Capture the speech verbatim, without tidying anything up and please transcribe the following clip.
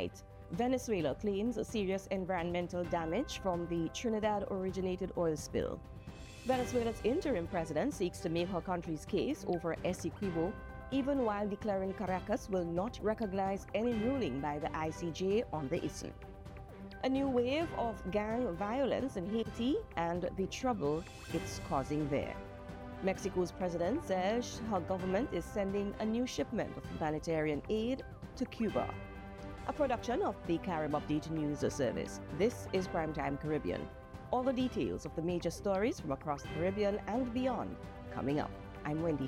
tonight, Venezuela claims serious environmental damage from the Trinidad-originated oil spill. Venezuela's interim president seeks to make her country's case over Essequibo, even while declaring Caracas will not recognize any ruling by the I C J on the issue. A new wave of gang violence in Haiti and the trouble it's causing there. Mexico's president says her government is sending a new shipment of humanitarian aid to Cuba. A production of the Carib Update News Service. This is Primetime Caribbean. All the details of the major stories from across the Caribbean and beyond coming up. I'm Wendy